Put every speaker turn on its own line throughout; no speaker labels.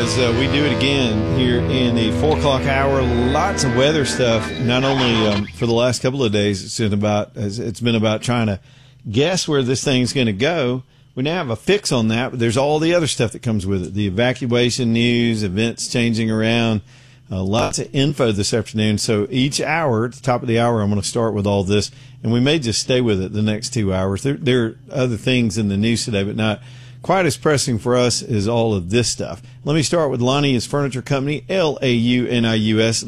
as we do it again here in the 4 o'clock hour. Lots of weather stuff, not only for the last couple of days. It's been about trying to guess where this thing's going to go. We now have a fix on that, but there's all the other stuff that comes with it. The evacuation news, events changing around, lots of info this afternoon. So each hour, at the top of the hour, I'm going to start with all this, and we may just stay with it the next 2 hours. There are other things in the news today, but not quite as pressing for us as all of this stuff. Let me start with Launius Furniture Company, Launius,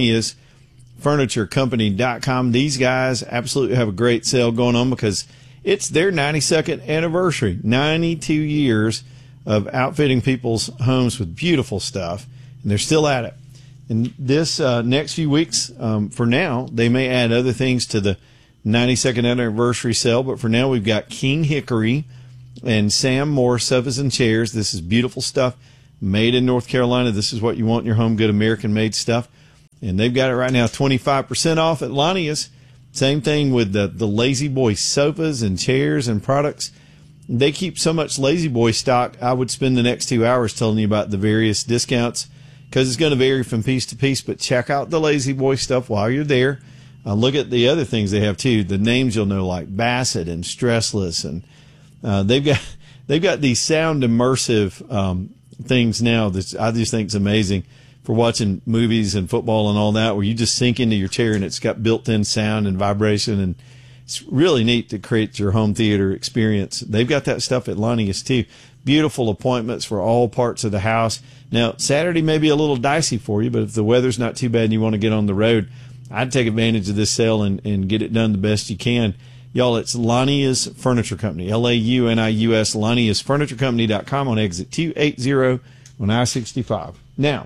LauniusFurnitureCompany.com. These guys absolutely have a great sale going on because it's their 92nd anniversary, 92 years of outfitting people's homes with beautiful stuff, and they're still at it. And this next few weeks, for now, they may add other things to the 92nd anniversary sale, but for now we've got King Hickory and Sam Moore sofas and chairs. This is beautiful stuff made in North Carolina. This is what you want in your home, good American-made stuff. And they've got it right now, 25% off at Launius. Same thing with the Lazy Boy sofas and chairs and products. They keep so much Lazy Boy stock, I would spend the next 2 hours telling you about the various discounts because it's going to vary from piece to piece. But check out the Lazy Boy stuff while you're there. Look at the other things they have, too. The names you'll know, like Bassett and Stressless, and they've got these sound immersive things now that I just think is amazing for watching movies and football and all that, where you just sink into your chair and it's got built-in sound and vibration, and it's really neat to create your home theater experience. They've got that stuff at Launius too. Beautiful appointments for all parts of the house. Now, Saturday may be a little dicey for you, but if the weather's not too bad and you want to get on the road, I'd take advantage of this sale and get it done the best you can. Y'all, it's Launius Furniture Company, Launius, LauniusFurnitureCompany.com on exit 280 on I-65. Now,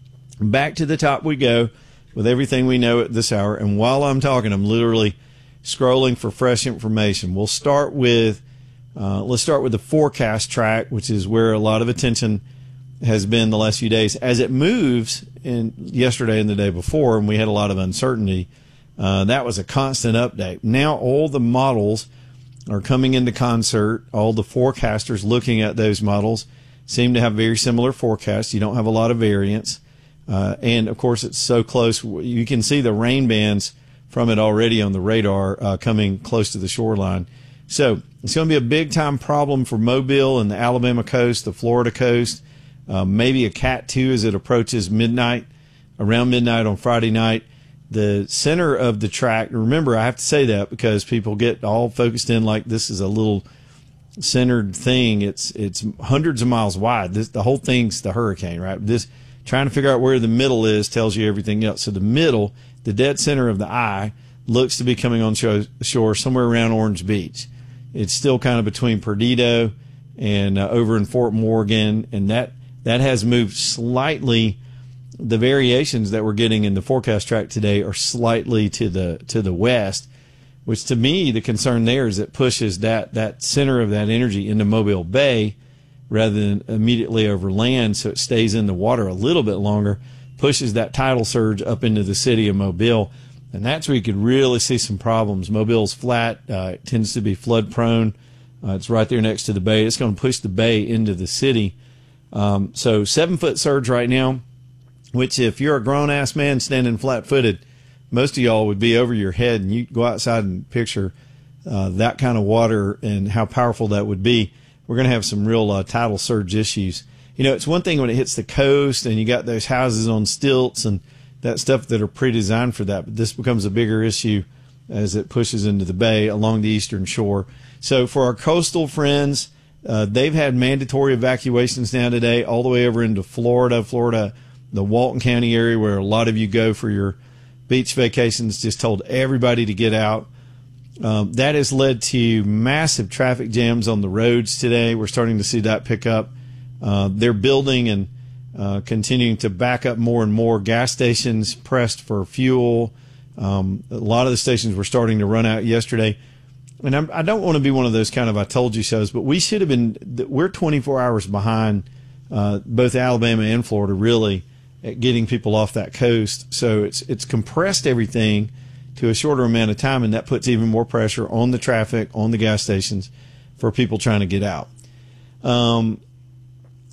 back to the top we go with everything we know at this hour. And while I'm talking, I'm literally scrolling for fresh information. We'll start with, let's start with the forecast track, which is where a lot of attention has been the last few days. As it moves in yesterday and the day before, and we had a lot of uncertainty, that was a constant update. Now all the models are coming into concert. All the forecasters looking at those models seem to have very similar forecasts. You don't have a lot of variance. And of course it's so close. You can see the rain bands from it already on the radar, coming close to the shoreline. So it's going to be a big time problem for Mobile and the Alabama coast, the Florida coast, maybe a Cat 2 as it approaches midnight, around midnight on Friday night. The center of the track, remember I have to say that because people get all focused in like this is a little centered thing. It's hundreds of miles wide. The whole thing's the hurricane, right? Trying to figure out where the middle is tells you everything else. So the middle, the dead center of the eye, looks to be coming on shore somewhere around Orange Beach. It's still kind of between Perdido and over in Fort Morgan, and that has moved slightly. The variations that we're getting in the forecast track today are slightly to the west, which to me the concern there is it pushes that center of that energy into Mobile Bay rather than immediately over land, so it stays in the water a little bit longer, pushes that tidal surge up into the city of Mobile, and that's where you could really see some problems. Mobile's flat, it tends to be flood prone. It's right there next to the bay. It's going to push the bay into the city. So 7-foot surge right now, which if you're a grown-ass man standing flat-footed, most of y'all would be over your head, and you go outside and picture that kind of water and how powerful that would be. We're going to have some real tidal surge issues. You know, it's one thing when it hits the coast and you got those houses on stilts and that stuff that are pre-designed for that, but this becomes a bigger issue as it pushes into the bay along the eastern shore. So for our coastal friends, they've had mandatory evacuations now today all the way over into Florida, the Walton County area where a lot of you go for your beach vacations, just told everybody to get out. That has led to massive traffic jams on the roads today. We're starting to see that pick up. They're building and continuing to back up more and more. Gas stations pressed for fuel. A lot of the stations were starting to run out yesterday. And I don't want to be one of those kind of I told you so's, but we should have been, we're 24 hours behind both Alabama and Florida, really, at getting people off that coast. So it's compressed everything to a shorter amount of time, and that puts even more pressure on the traffic, on the gas stations for people trying to get out.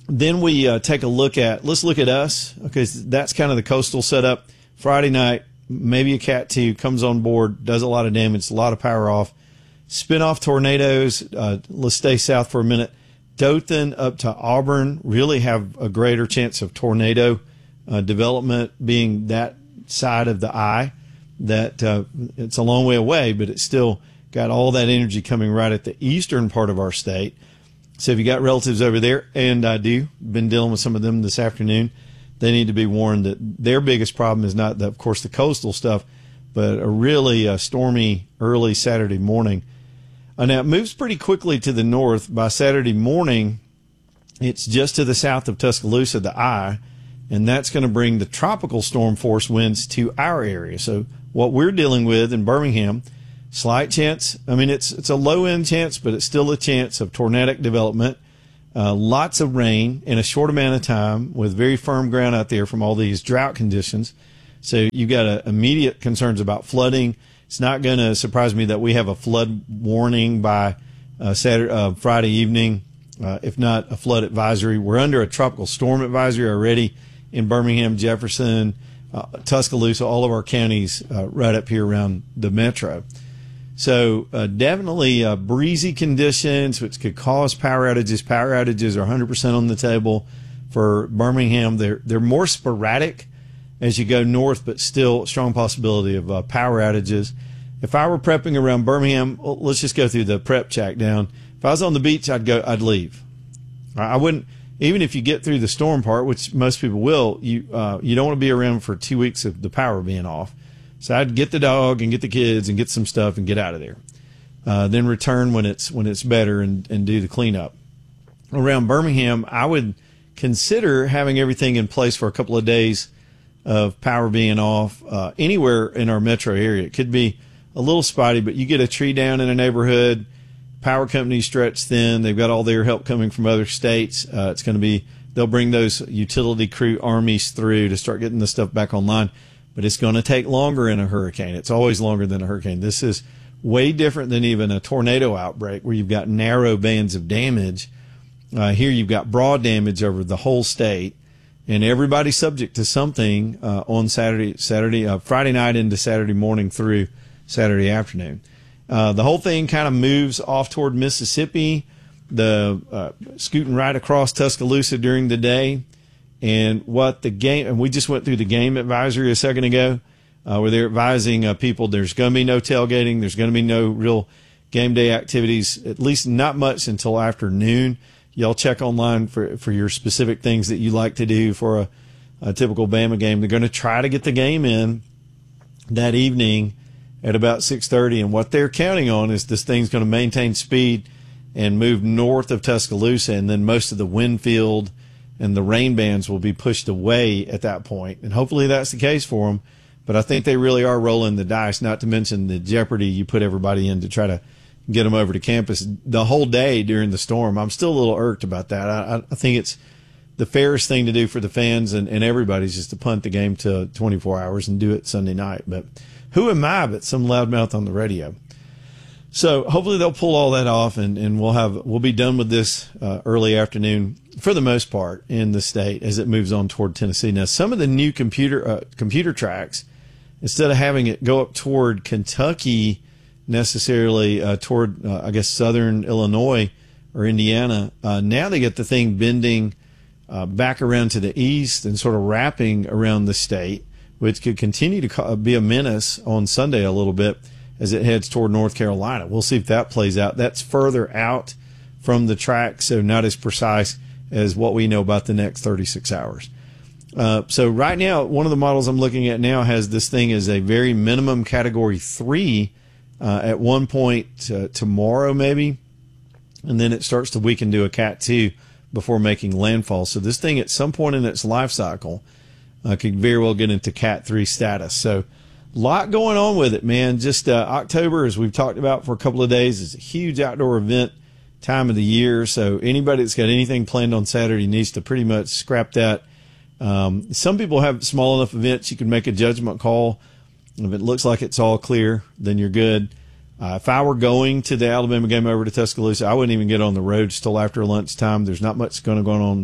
Then we take a look at, let's look at us. Okay, so that's kind of the coastal setup. Friday night, maybe a Cat 2 comes on board, does a lot of damage, a lot of power off. Spin-off tornadoes, let's stay south for a minute. Dothan up to Auburn really have a greater chance of tornado development, being that side of the eye. That it's a long way away, but it's still got all that energy coming right at the eastern part of our state. So if you got relatives over there, and I do, been dealing with some of them this afternoon, they need to be warned that their biggest problem is not, of course, the coastal stuff, but a really stormy early Saturday morning. Now, it moves pretty quickly to the north. By Saturday morning, it's just to the south of Tuscaloosa, the eye, and that's going to bring the tropical storm force winds to our area. So what we're dealing with in Birmingham, slight chance. I mean, it's a low-end chance, but it's still a chance of tornadic development. Lots of rain in a short amount of time with very firm ground out there from all these drought conditions. So you've got immediate concerns about flooding. It's not going to surprise me that we have a flood warning by Friday evening, if not a flood advisory. We're under a tropical storm advisory already in Birmingham, Jefferson, Tuscaloosa, all of our counties right up here around the metro. So definitely breezy conditions, which could cause power outages. Power outages are 100% on the table for Birmingham. They're more sporadic as you go north, but still strong possibility of power outages. If I were prepping around Birmingham, let's just go through the prep check down. If I was on the beach, I'd leave. I wouldn't, even if you get through the storm part, which most people will. You don't want to be around for 2 weeks of the power being off. So I'd get the dog and get the kids and get some stuff and get out of there. Then return when it's better and do the cleanup. Around Birmingham, I would consider having everything in place for a couple of days of power being off anywhere in our metro area. It could be a little spotty, but you get a tree down in a neighborhood, power companies stretched thin. They've got all their help coming from other states. It's going to be, they'll bring those utility crew armies through to start getting the stuff back online. But it's going to take longer in a hurricane. It's always longer than a hurricane. This is way different than even a tornado outbreak where you've got narrow bands of damage. Here you've got broad damage over the whole state, and everybody's subject to something on Friday night into Saturday morning through Saturday afternoon. The whole thing kind of moves off toward Mississippi, scooting right across Tuscaloosa during the day. And we just went through the game advisory a second ago, where they're advising people there's going to be no tailgating, there's going to be no real game day activities, at least not much until afternoon. Y'all check online for your specific things that you like to do for a typical Bama game. They're going to try to get the game in that evening at about 6:30, and what they're counting on is this thing's going to maintain speed and move north of Tuscaloosa, and then most of the wind field and the rain bands will be pushed away at that point. And hopefully that's the case for them. But I think they really are rolling the dice, not to mention the jeopardy you put everybody in to try to get them over to campus the whole day during the storm. I'm still a little irked about that. I think it's the fairest thing to do for the fans and everybody's just to punt the game to 24 hours and do it Sunday night. But who am I but some loudmouth on the radio? So hopefully they'll pull all that off, and we'll be done with this early afternoon for the most part in the state as it moves on toward Tennessee. Now, some of the new computer tracks, instead of having it go up toward Kentucky necessarily toward southern Illinois or Indiana, now they get the thing bending back around to the east and sort of wrapping around the state, which could continue to be a menace on Sunday a little bit as it heads toward North Carolina. We'll see if that plays out. That's further out from the track, so not as precise as what we know about the next 36 hours. So right now, one of the models I'm looking at now has this thing as a very minimum Category 3 at one point tomorrow maybe, and then it starts to weaken to a Cat 2 before making landfall. So this thing at some point in its life cycle could very well get into Cat 3 status. So a lot going on with it, man. Just October, as we've talked about for a couple of days, is a huge outdoor event time of the year. So anybody that's got anything planned on Saturday needs to pretty much scrap that. Some people have small enough events you can make a judgment call. If it looks like it's all clear, then you're good. If I were going to the Alabama game over to Tuscaloosa, I wouldn't even get on the roads till after lunchtime. There's not much going to go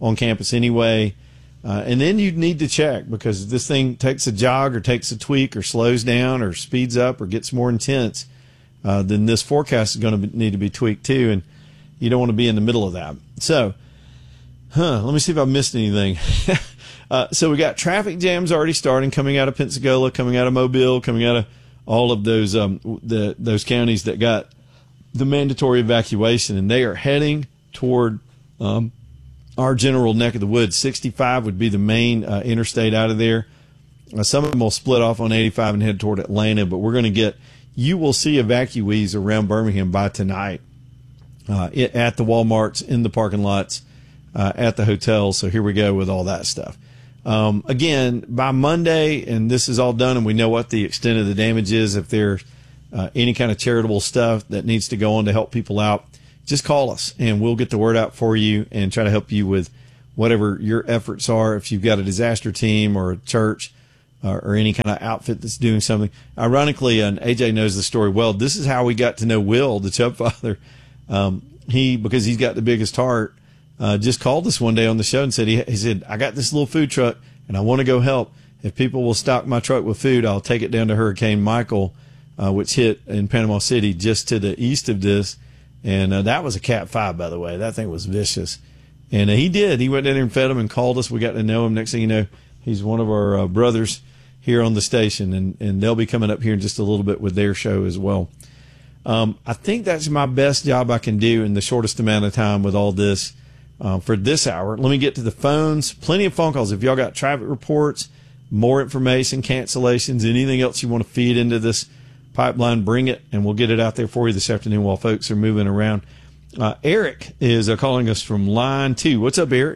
on campus anyway. And then you need to check, because if this thing takes a jog or takes a tweak or slows down or speeds up or gets more intense, then this forecast is going to need to be tweaked too. And you don't want to be in the middle of that. So, let me see if I missed anything. So we got traffic jams already starting, coming out of Pensacola, coming out of Mobile, coming out of all of those those counties that got the mandatory evacuation, and they are heading toward our general neck of the woods. 65 would be the main interstate out of there. Some of them will split off on 85 and head toward Atlanta, but we're going to you will see evacuees around Birmingham by tonight at the Walmarts, in the parking lots, at the hotels. So here we go with all that stuff. Again, by Monday, and this is all done and we know what the extent of the damage is, if there's any kind of charitable stuff that needs to go on to help people out, just call us and we'll get the word out for you and try to help you with whatever your efforts are. If you've got a disaster team or a church or any kind of outfit that's doing something. Ironically, and AJ knows the story well, this is how we got to know Will, the Chubb father. Because he's got the biggest heart, just called us one day on the show and said, he said, I got this little food truck and I want to go help. If people will stock my truck with food, I'll take it down to Hurricane Michael, which hit in Panama City just to the east of this. And that was a Cat 5, by the way. That thing was vicious. And he did. He went down there and fed him and called us. We got to know him. Next thing you know, he's one of our brothers here on the station. And they'll be coming up here in just a little bit with their show as well. I think that's my best job I can do in the shortest amount of time with all this for this hour. Let me get to the phones. Plenty of phone calls. If y'all got traffic reports, more information, cancellations, anything else you want to feed into this pipeline, bring it, and we'll get it out there for you this afternoon while folks are moving around. Eric is calling us from line 2. What's up, Eric?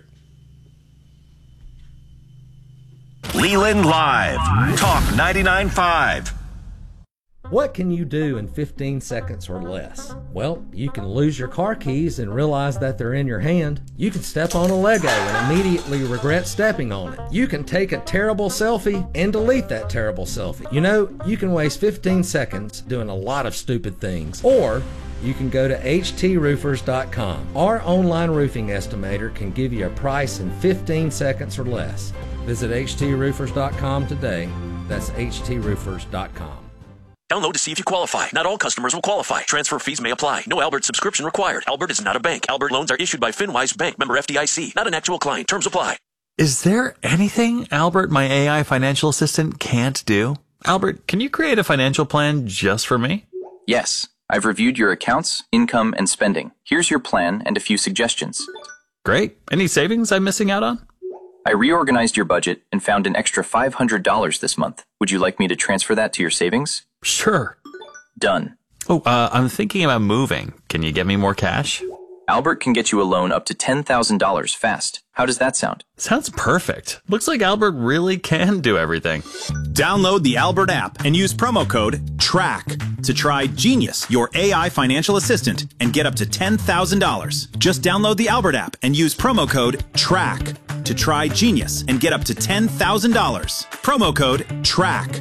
Leland Live. Talk 99.5.
What can you do in 15 seconds or less? Well, you can lose your car keys and realize that they're in your hand. You can step on a Lego and immediately regret stepping on it. You can take a terrible selfie and delete that terrible selfie. You know, you can waste 15 seconds doing a lot of stupid things. Or you can go to HTRoofers.com. Our online roofing estimator can give you a price in 15 seconds or less. Visit HTRoofers.com today. That's HTRoofers.com.
Download to see if you qualify. Not all customers will qualify. Transfer fees may apply. No Albert subscription required. Albert is not a bank. Albert loans are issued by FinWise Bank, member FDIC. Not an actual client. Terms apply.
Is there anything Albert, my AI financial assistant, can't do? Albert, can you create a financial plan just for me?
Yes. I've reviewed your accounts, income, and spending. Here's your plan and a few suggestions.
Great. Any savings I'm missing out on?
I reorganized your budget and found an extra $500 this month. Would you like me to transfer that to your savings?
Sure.
Done.
Oh, I'm thinking about moving. Can you get me more cash?
Albert can get you a loan up to $10,000 fast. How does that sound?
Sounds perfect. Looks like Albert really can do everything.
Download the Albert app and use promo code TRACK to try Genius, your AI financial assistant, and get up to $10,000. Just download the Albert app and use promo code TRACK to try Genius and get up to $10,000. Promo code TRACK.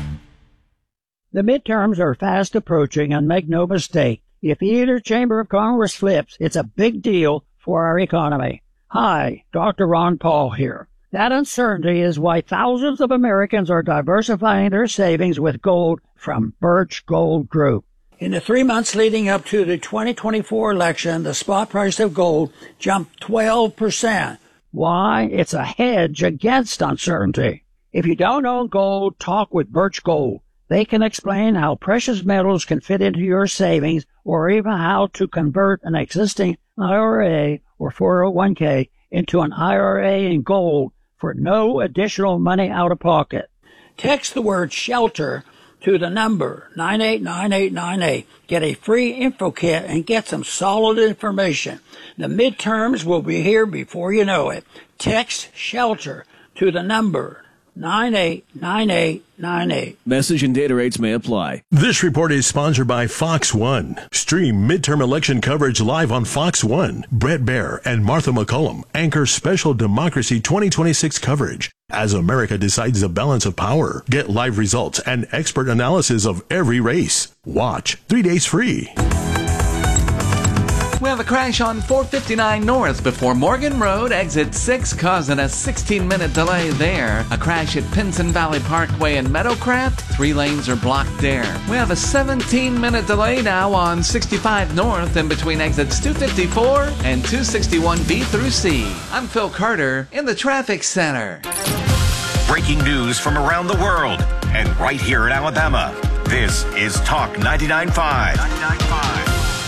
The midterms are fast approaching, and make no mistake, if either chamber of Congress flips, it's a big deal for our economy. Hi, Dr. Ron Paul here. That uncertainty is why thousands of Americans are diversifying their savings with gold from Birch Gold Group. In the 3 months leading up to the 2024 election, the spot price of gold jumped 12%. Why? It's a hedge against uncertainty. If you don't own gold, talk with Birch Gold. They can explain how precious metals can fit into your savings, or even how to convert an existing IRA or 401k into an IRA in gold for no additional money out of pocket. Text the word SHELTER to the number 989898. Get a free info kit and get some solid information. The midterms will be here before you know it. Text SHELTER to the number 989898.
Message and data rates may apply.
This report is sponsored by Fox One. Stream midterm election coverage live on Fox One. Brett Baer and Martha McCullum anchor special Democracy 2026 coverage as America decides the balance of power. Get live results and expert analysis of every race. Watch 3 days free.
We have a crash on 459 North before Morgan Road, exit 6, causing a 16-minute delay there. A crash at Pinson Valley Parkway in Meadowcraft. 3 lanes are blocked there. We have a 17-minute delay now on 65 North in between exits 254 and 261B through C. I'm Phil Carter in the Traffic Center.
Breaking news from around the world and right here in Alabama. This is Talk 99.5.